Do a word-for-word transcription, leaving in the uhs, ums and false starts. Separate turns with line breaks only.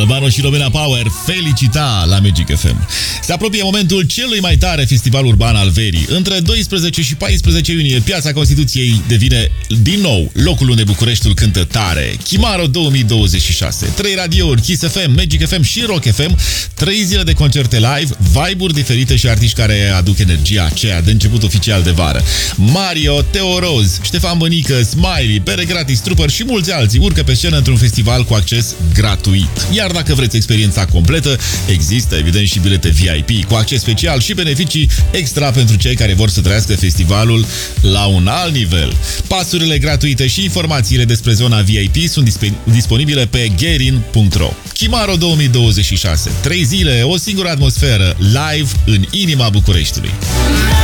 Albano și Romina Power, Felicita la Magic F M. Se apropie momentul celui mai tare festival urban al verii. Între doisprezece și paisprezece iunie, Piața Constituției devine din nou locul unde Bucureștiul cântă tare. Chimaro două mii douăzeci și șase. Trei radiouri, Kiss F M, Magic F M și Rock F M. Trei zile de concerte live, vibe-uri diferite și artiști care aduc energia aceea de început oficial de vară. Mario, Teo Roz, Ștefan Bănică, Smiley, bere gratis, Trooper și mulți alții urcă pe scenă într-un festival cu acces gratuit. Iar dacă vreți experiența completă, există evident și bilete V I P cu acces special și beneficii extra pentru cei care vor să trăiască festivalul la un alt nivel. Pasurile gratuite și informațiile despre zona V I P sunt disponibile pe gerin punct ro. Chimaro două mii douăzeci și șase. Trei zile, o singură atmosferă, live în inima Bucureștiului.